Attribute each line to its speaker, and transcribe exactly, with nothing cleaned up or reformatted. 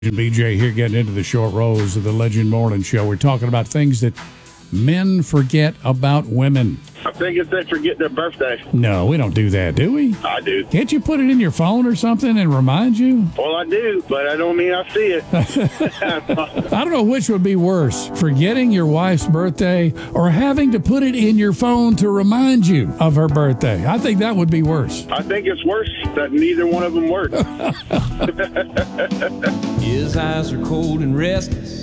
Speaker 1: B J here getting into the short rows of the Legend Morning Show. We're talking about things that men forget about women.
Speaker 2: I think if they forget their birthday.
Speaker 1: No, we don't do that, do we?
Speaker 2: I do.
Speaker 1: Can't you put it in your phone or something and remind you?
Speaker 2: Well, I do, but I don't mean I see it.
Speaker 1: I don't know which would be worse, forgetting your wife's birthday or having to put it in your phone to remind you of her birthday. I think that would be worse.
Speaker 2: I think it's worse that neither one of them work.
Speaker 3: His eyes are cold and restless.